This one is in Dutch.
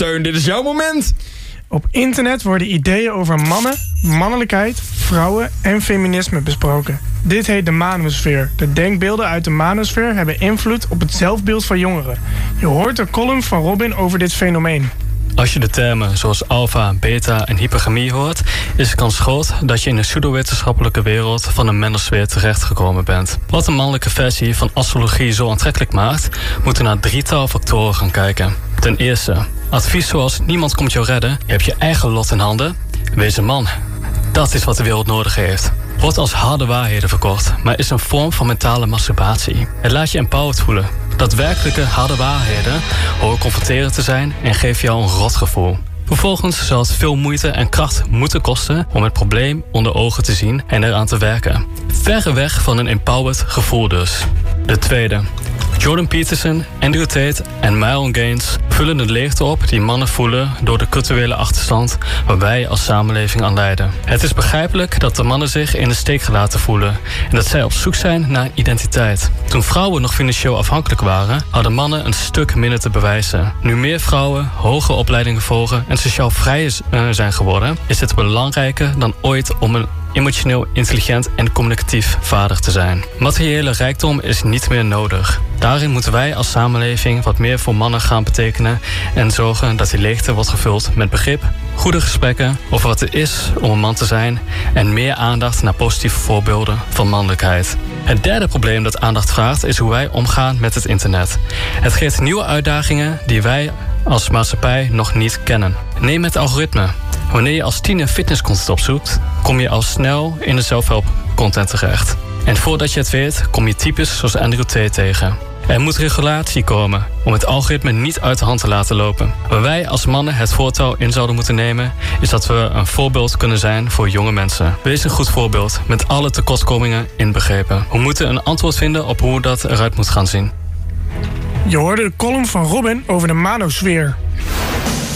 Teun, dit is jouw moment. Op internet worden ideeën over mannen, mannelijkheid, vrouwen en feminisme besproken. Dit heet de manosfeer. De denkbeelden uit de manosfeer hebben invloed op het zelfbeeld van jongeren. Je hoort de column van Robin over dit fenomeen. Als je de termen zoals alfa, beta en hypergamie hoort, is de kans groot dat je in een pseudowetenschappelijke wereld van een manosfeer terechtgekomen bent. Wat een mannelijke versie van astrologie zo aantrekkelijk maakt, moeten naar 3-tal factoren gaan kijken. Ten eerste, advies zoals niemand komt jou redden, je hebt je eigen lot in handen. Wees een man. Dat is wat de wereld nodig heeft. Wordt als harde waarheden verkocht, maar is een vorm van mentale masturbatie. Het laat je empowered voelen. Daadwerkelijke harde waarheden horen confronterend te zijn en geven jou een rotgevoel. Vervolgens zal het veel moeite en kracht moeten kosten om het probleem onder ogen te zien en eraan te werken. Verre weg van een empowered gevoel dus. De tweede. Jordan Peterson, Andrew Tate en Myron Gaines vullen de leegte op die mannen voelen door de culturele achterstand waar wij als samenleving aan lijden. Het is begrijpelijk dat de mannen zich in de steek gelaten voelen en dat zij op zoek zijn naar identiteit. Toen vrouwen nog financieel afhankelijk waren, hadden mannen een stuk minder te bewijzen. Nu meer vrouwen hoge opleidingen volgen en sociaal vrij zijn geworden, is het belangrijker dan ooit om een emotioneel intelligent en communicatief vaardig te zijn. Materiële rijkdom is niet meer nodig. Daarin moeten wij als samenleving wat meer voor mannen gaan betekenen en zorgen dat die leegte wordt gevuld met begrip, goede gesprekken over wat het is om een man te zijn en meer aandacht naar positieve voorbeelden van mannelijkheid. Het derde probleem dat aandacht vraagt is hoe wij omgaan met het internet. Het geeft nieuwe uitdagingen die wij als maatschappij nog niet kennen. Neem het algoritme. Wanneer je als tiener fitnesscontent opzoekt, kom je al snel in de zelfhelpcontent terecht. En voordat je het weet, kom je types zoals Andrew Tate tegen. Er moet regulatie komen om het algoritme niet uit de hand te laten lopen. Waar wij als mannen het voortouw in zouden moeten nemen, is dat we een voorbeeld kunnen zijn voor jonge mensen. Wees een goed voorbeeld, met alle tekortkomingen inbegrepen. We moeten een antwoord vinden op hoe dat eruit moet gaan zien. Je hoorde de column van Robin over de manosfeer.